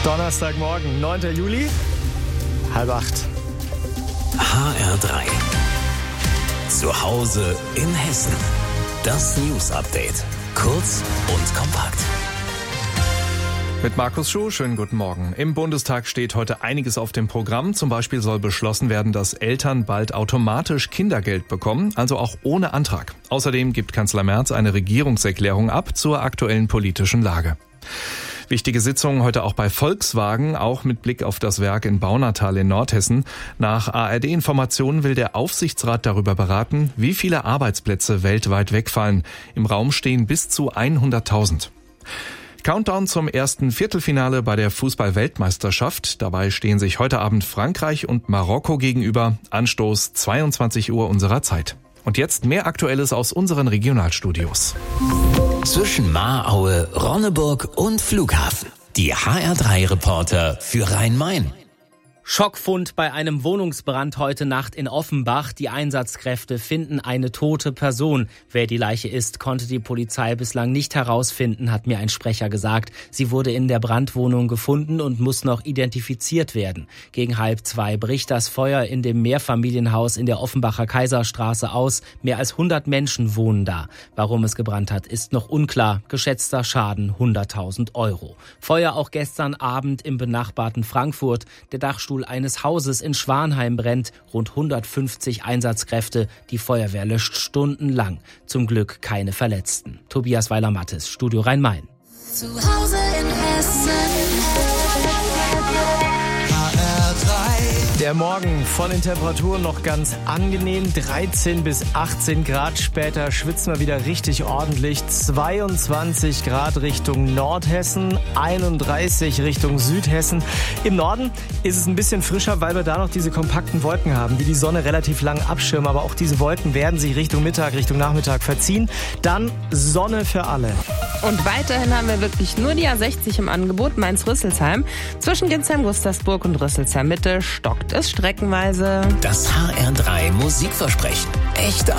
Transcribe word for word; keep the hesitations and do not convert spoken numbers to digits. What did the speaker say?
Donnerstagmorgen, neunter Juli, halb acht. H R drei. Zu Hause in Hessen. Das News Update. Kurz und kompakt. Mit Markus Schuh, schönen guten Morgen. Im Bundestag steht heute einiges auf dem Programm. Zum Beispiel soll beschlossen werden, dass Eltern bald automatisch Kindergeld bekommen, also auch ohne Antrag. Außerdem gibt Kanzler Merz eine Regierungserklärung ab zur aktuellen politischen Lage. Wichtige Sitzungen heute auch bei Volkswagen, auch mit Blick auf das Werk in Baunatal in Nordhessen. Nach A R D-Informationen will der Aufsichtsrat darüber beraten, wie viele Arbeitsplätze weltweit wegfallen. Im Raum stehen bis zu hunderttausend. Countdown zum ersten Viertelfinale bei der Fußball-Weltmeisterschaft. Dabei stehen sich heute Abend Frankreich und Marokko gegenüber. Anstoß zweiundzwanzig Uhr unserer Zeit. Und jetzt mehr Aktuelles aus unseren Regionalstudios. Zwischen Mahraue, Ronneburg und Flughafen. Die H R drei Reporter für Rhein-Main. Schockfund bei einem Wohnungsbrand heute Nacht in Offenbach. Die Einsatzkräfte finden eine tote Person. Wer die Leiche ist, konnte die Polizei bislang nicht herausfinden, hat mir ein Sprecher gesagt. Sie wurde in der Brandwohnung gefunden und muss noch identifiziert werden. Gegen halb zwei bricht das Feuer in dem Mehrfamilienhaus in der Offenbacher Kaiserstraße aus. Mehr als hundert Menschen wohnen da. Warum es gebrannt hat, ist noch unklar. Geschätzter Schaden hunderttausend Euro. Feuer auch gestern Abend im benachbarten Frankfurt. Der Dachstuhl eines Hauses in Schwanheim brennt. Rund hundertfünfzig Einsatzkräfte. Die Feuerwehr löscht stundenlang. Zum Glück keine Verletzten. Tobias Weiler-Mattes, Studio Rhein-Main. Zu Hause in Hessen. Der Morgen von den Temperaturen noch ganz angenehm. dreizehn bis achtzehn Grad. Später schwitzen wir wieder richtig ordentlich. zweiundzwanzig Grad Richtung Nordhessen, einunddreißig Richtung Südhessen. Im Norden ist es ein bisschen frischer, weil wir da noch diese kompakten Wolken haben, die die Sonne relativ lang abschirmen. Aber auch diese Wolken werden sich Richtung Mittag, Richtung Nachmittag verziehen. Dann Sonne für alle. Und weiterhin haben wir wirklich nur die A sechzig im Angebot, Mainz-Rüsselsheim. Zwischen Ginsheim-Gustavsburg und Rüsselsheim-Mitte stockt es streckenweise. Das H R drei Musikversprechen. Echte